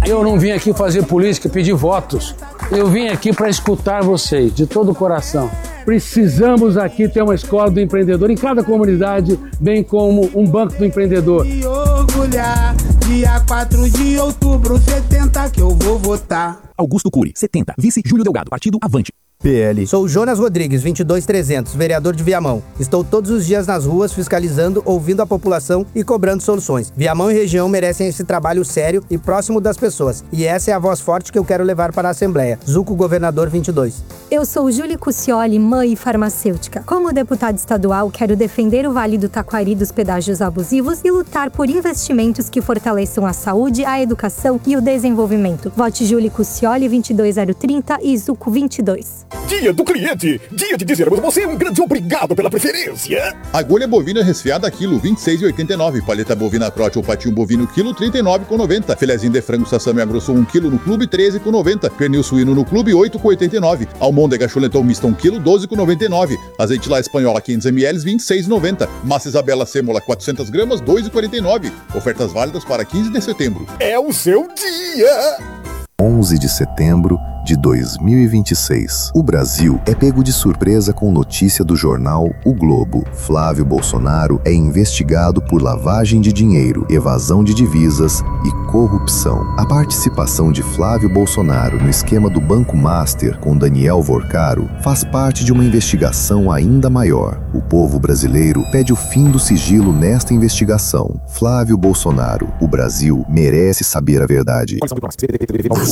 Eu não vim aqui fazer política, pedir votos. Eu vim aqui para escutar vocês, de todo o coração. Precisamos aqui ter uma escola do empreendedor em cada comunidade, bem como um banco do empreendedor. E orgulhar, dia 4 de outubro, 70 que eu vou votar. Augusto Cury, 70. Vice Júlio Delgado, Partido Avante. PL. Sou Jonas Rodrigues, 22300, vereador de Viamão. Estou todos os dias nas ruas fiscalizando, ouvindo a população e cobrando soluções. Viamão e região merecem esse trabalho sério e próximo das pessoas. E essa é a voz forte que eu quero levar para a Assembleia. Zuco, governador 22. Eu sou Júlia Cuccioli, mãe farmacêutica. Como deputada estadual, quero defender o Vale do Taquari dos pedágios abusivos e lutar por investimentos que fortaleçam a saúde, a educação e o desenvolvimento. Vote Júlia Cuccioli, 22030 e Zuco 22. Dia do cliente! Dia de dizermos você um grande obrigado pela preferência! Agulha bovina resfriada, quilo 26,89. Paleta bovina trote ou patinho bovino, quilo 39,90. Filezinho de frango sassami a grosso, 1 quilo no clube, 13,90. Pernil suíno no clube, 8,89. Almôndega chuletão mista, 1 quilo, 12,99. Azeite lá espanhola, 500 ml, 26,90. Massa Isabela sêmola, 400 gramas, 2,49. Ofertas válidas para 15 de setembro. É o seu dia! 11 de setembro de 2026. O Brasil é pego de surpresa com notícia do jornal O Globo. Flávio Bolsonaro é investigado por lavagem de dinheiro, evasão de divisas e corrupção. A participação de Flávio Bolsonaro no esquema do Banco Master com Daniel Vorcaro faz parte de uma investigação ainda maior. O povo brasileiro pede o fim do sigilo nesta investigação. Flávio Bolsonaro, o Brasil merece saber a verdade.